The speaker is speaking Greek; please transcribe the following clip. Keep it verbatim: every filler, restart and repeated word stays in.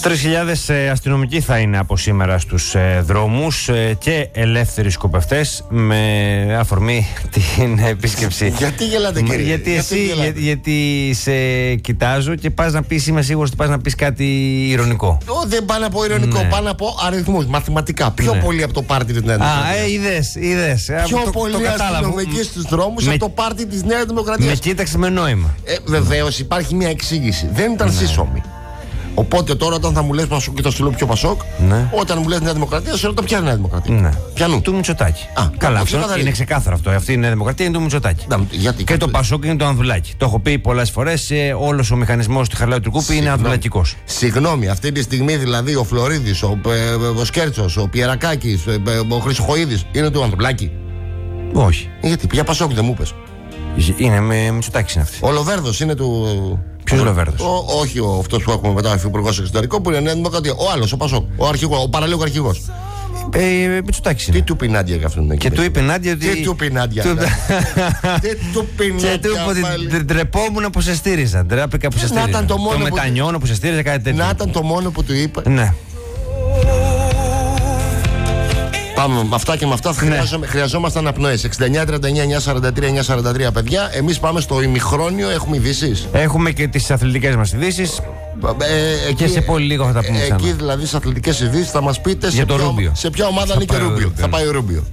τρεις χιλιάδες ε, αστυνομικοί θα είναι από σήμερα στους ε, δρόμους ε, και ελεύθεροι σκοπευτές με αφορμή την επίσκεψη. Γιατί γελάτε, κύριε? Γιατί γιατί εσύ, γελάτε? για, γιατί σε κοιτάζω και πας να πεις, είμαι σίγουρος ότι πας να πεις κάτι ηρωνικό. Ω, δεν πάω να πω ηρωνικό, Ναι. πάω να πω αριθμούς, μαθηματικά. Πιο Ναι. πολύ από το πάρτι της Νέας Α, Δημοκρατίας. ε, είδες, είδες. Ε, Πιο το, πολύ το κατάλαβα. αστυνομικοί στους δρόμους Με- από το πάρτι της Νέας Δημοκρατίας. Με κοίταξε με νόημα. Ε, βεβαίως υπάρχει μια εξήγηση. Δεν ήταν σύσσωμη. Οπότε τώρα όταν θα μου λες Πασόκ και θα σου λέω πιο Πασόκ, Ναι. όταν μου λες Νέα Δημοκρατία, σε ρωτώ ποια είναι Νέα Δημοκρατία. Ναι. Πιανού. Του Μητσοτάκη. Α, Καλά, το αυτό ξεκαθαρίζει. είναι ξεκάθαρο αυτό. Αυτή η Νέα Δημοκρατία είναι του Μητσοτάκη. Να, γιατί Και το Πασόκ είναι το Ανδουλάκη. Το έχω πει πολλές φορές. Ε, όλος ο μηχανισμός του Χαρλάου Τουρκούπη είναι Συγγνώμη. ανδουλακικός. Συγγνώμη, αυτή τη στιγμή δηλαδή ο Φλωρίδης, ο, ε, ο Σκέρτσος, ο Πιερακάκης, ε, ο Χρυσοχοΐδης είναι του Ανδρουλάκη. Όχι. Γιατί, ποια Πασόκ δεν μου είπες? Είναι με Μητσοτάκη είναι αυτή. Ο Λοβέρδος είναι του. Ποιος ο- Λοβέρδος? ο- Όχι, ο, αυτός που έχουμε μετά υφυπουργός εξωτερικό που είναι Νέα Δημοκρατία. Ο άλλος, ο Πασόκ. Ο αρχηγός, ο παραλίγο αρχηγός. Ε, Μητσοτάκης είναι. Τι του πει Νάντια για αυτόν? Και του είπε η Νάντια ότι. Τι του πει Νάντια? Του- Τι του πει Και του Νάντια είπε πάλι? ότι ντρεπόμουν που σε στήριζα. Ντράπηκα που σε Να στήριζα. ήταν το μόνο Το που- μετανιώνω που σε στήριζα, κάτι τέτοιο. Να ήταν το μόνο που του είπε. Ναι. Πάμε με αυτά και με αυτά. Χρειάζομαι, χρειαζόμαστε αναπνοές. εξήντα εννιά τριάντα εννιά εννιακόσια σαράντα τρία εννιακόσια σαράντα τρία, παιδιά. Εμείς πάμε στο ημιχρόνιο. Έχουμε ειδήσεις. Έχουμε και τις αθλητικές μας ειδήσεις. Ε, Και σε πολύ λίγο θα τα πούμε ε, ξανά. Εκεί δηλαδή στις αθλητικές ειδήσεις θα μας πείτε Για σε, το ποια, Ρούμπιο. σε ποια ομάδα Θα ανήκει ο πάει ο Ρούμπιο. Ρούμπιο, Θα ναι. πάει ο Ρούμπιο.